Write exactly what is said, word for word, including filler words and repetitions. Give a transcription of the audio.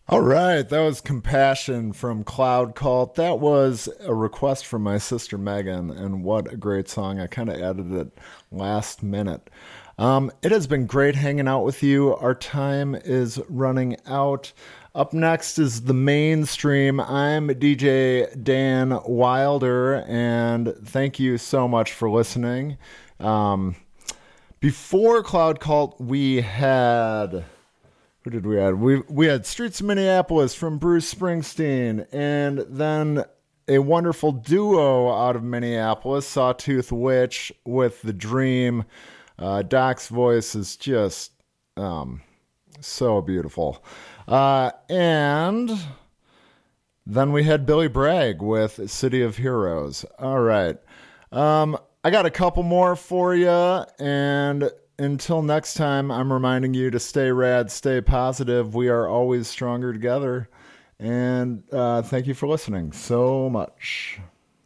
All right, that was Compassion from Cloud Cult. That was a request from my sister Megan, and what a great song. I kind of added it last minute. Um, it has been great hanging out with you. Our time is running out. Up next is the mainstream. I'm D J Dan Wilder, and thank you so much for listening. Um, before Cloud Cult, we had who did we have? We we had Streets of Minneapolis from Bruce Springsteen, and then a wonderful duo out of Minneapolis, Sawtooth Witch with The Dream. Uh, Doc's voice is just um, so beautiful. Uh, and then we had Billy Bragg with City of Heroes. All right. Um, I got a couple more for you, and until next time, I'm reminding you to stay rad, stay positive. We are always stronger together. And uh, thank you for listening so much.